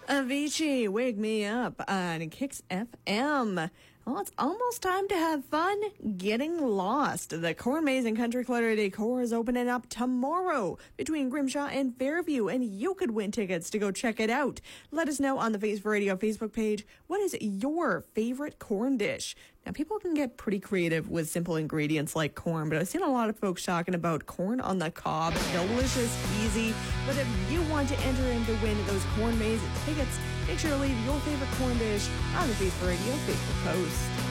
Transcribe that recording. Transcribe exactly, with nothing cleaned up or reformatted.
Avicii, Wake Me Up on Kicks F M. Well, it's almost time to have fun getting lost. The Corn Maze and Country Clutter Decor is opening up tomorrow between Grimshaw and Fairview, and you could win tickets to go check it out. Let us know on the Face for Radio Facebook page, what is your favorite corn dish? Now, people can get pretty creative with simple ingredients like corn, but I've seen a lot of folks talking about corn on the cob. Delicious, easy. But if you want to enter in to win those Corn Maze tickets, make sure to leave your favorite corn dish on the Face for Radio Facebook post.